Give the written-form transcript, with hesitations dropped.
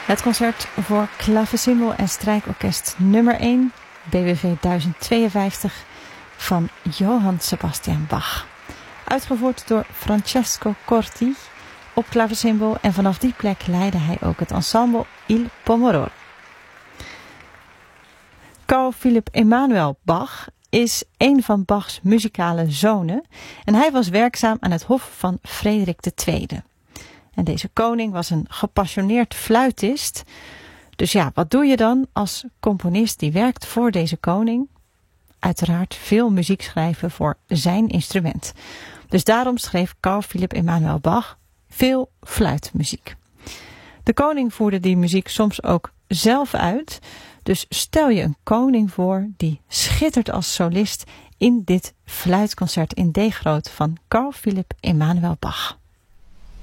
Het concert voor klavecimbal en strijkorkest nummer 1, BWV 1052, van Johann Sebastian Bach. Uitgevoerd door Francesco Corti op klavecimbal en vanaf die plek leidde hij ook het ensemble Il Pomodoro. Carl Philipp Emanuel Bach is een van Bachs muzikale zonen en hij was werkzaam aan het hof van Frederik II. En deze koning was een gepassioneerd fluitist. Dus ja, wat doe je dan als componist die werkt voor deze koning? Uiteraard veel muziek schrijven voor zijn instrument. Dus daarom schreef Carl Philipp Emanuel Bach veel fluitmuziek. De koning voerde die muziek soms ook zelf uit. Dus stel je een koning voor die schittert als solist in dit fluitconcert in D groot van Carl Philipp Emanuel Bach.